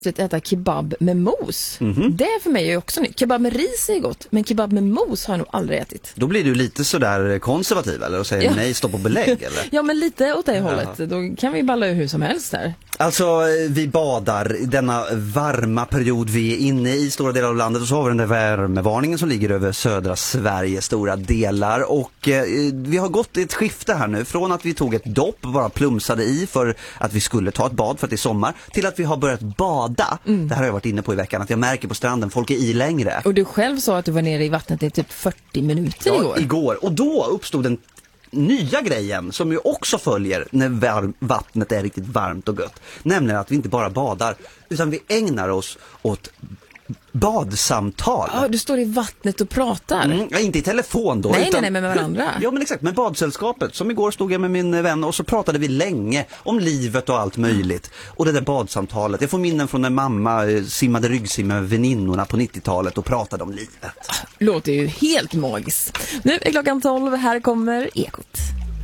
att äta kebab med mos. Det för mig är också nytt. Kebab med ris är gott, men kebab med mos har jag nog aldrig ätit. Då blir du lite sådär konservativ eller? Och säger nej, stopp och belägg eller? Ja, men lite åt det hållet. Då kan vi balla hur som helst där. Alltså, vi badar denna varma period vi är inne i stora delar av landet, och så har vi den där värmevarningen som ligger över södra Sverige stora delar, och vi har gått ett skifte här nu från att vi tog ett dopp, bara plumsade i för att vi skulle ta ett bad för att det är sommar, till att vi har börjat bada. Det här har jag varit inne på i veckan, att jag märker på stranden, folk är i längre. Och du själv sa att du var nere i vattnet i typ 40 minuter igår. Och då uppstod den nya grejen som ju också följer när vattnet är riktigt varmt och gött. Nämligen att vi inte bara badar, utan vi ägnar oss åt badsamtal. Ja, du står i vattnet och pratar. Ja, inte i telefon då. Nej, med varandra. Ja, men exakt, med badsällskapet. Som igår stod jag med min vän och så pratade vi länge om livet och allt möjligt. Och det där badsamtalet, jag får minnen från när mamma simmade ryggsimma med väninnorna på 90-talet och pratade om livet. Låter ju helt magiskt. Nu är klockan 12, här kommer Ekot.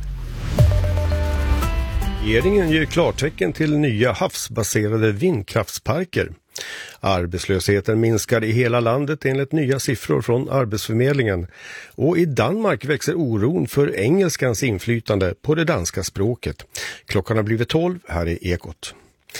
Regeringen ger klartecken till nya havsbaserade vindkraftsparker. Arbetslösheten minskar i hela landet enligt nya siffror från Arbetsförmedlingen. Och i Danmark växer oron för engelskans inflytande på det danska språket. Klockan har blivit 12, här är Ekot.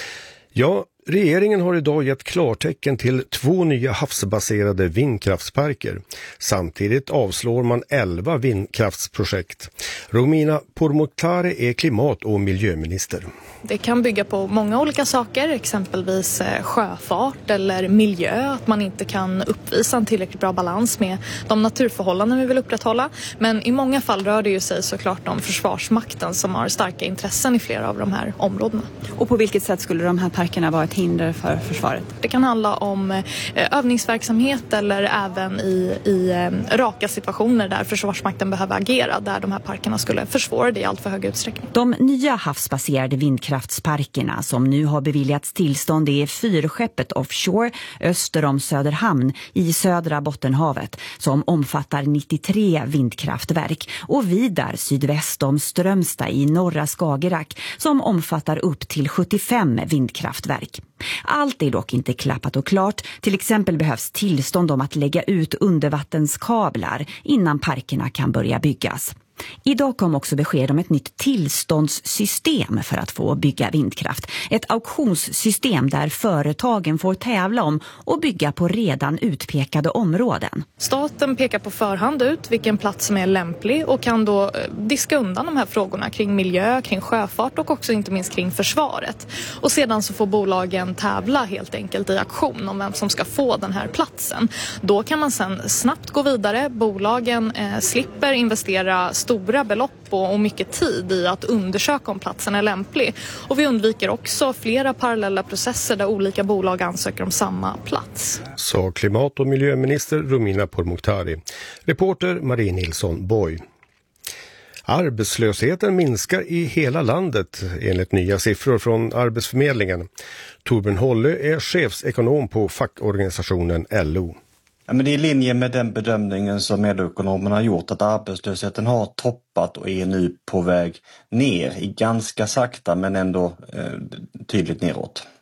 Ja, regeringen har idag gett klartecken till 2 nya havsbaserade vindkraftsparker. Samtidigt avslår man 11 vindkraftsprojekt. Romina Pourmokhtari är klimat- och miljöminister. Det kan bygga på många olika saker, exempelvis sjöfart eller miljö, att man inte kan uppvisa en tillräckligt bra balans med de naturförhållanden vi vill upprätthålla. Men i många fall rör det ju sig såklart om Försvarsmakten som har starka intressen i flera av de här områdena. Och på vilket sätt skulle de här parkerna vara ett hinder för försvaret? Det kan handla om övningsverksamhet eller även i raka situationer där Försvarsmakten behöver agera, där de här parkerna skulle försvåra det i allt för hög utsträckning. De nya havsbaserade vindkraftsparkerna som nu har beviljats tillstånd är Fyrskeppet Offshore öster om Söderhamn i södra Bottenhavet som omfattar 93 vindkraftverk och Vidar sydväst om Strömstad i norra Skagerrak som omfattar upp till 75 vindkraftverk. Allt är dock inte klappat och klart. Till exempel behövs tillstånd om att lägga ut undervattenskablar innan parkerna kan börja byggas. Idag kom också besked om ett nytt tillståndssystem för att få bygga vindkraft. Ett auktionssystem där företagen får tävla om och bygga på redan utpekade områden. Staten pekar på förhand ut vilken plats som är lämplig och kan då diska undan de här frågorna kring miljö, kring sjöfart och också inte minst kring försvaret. Och sedan så får bolagen tävla helt enkelt i auktion om vem som ska få den här platsen. Då kan man sen snabbt gå vidare. Bolagen slipper investera stora belopp och mycket tid i att undersöka om platsen är lämplig. Och vi undviker också flera parallella processer där olika bolag ansöker om samma plats. Sa klimat- och miljöminister Romina Pourmokhtari. Reporter Marie Nilsson Borg. Arbetslösheten minskar i hela landet enligt nya siffror från Arbetsförmedlingen. Torbjörn Holle är chefsekonom på fackorganisationen LO. Ja, men det är i linje med den bedömningen som LO-ekonomerna har gjort att arbetslösheten har toppat och är nu på väg ner i ganska sakta men ändå tydligt neråt.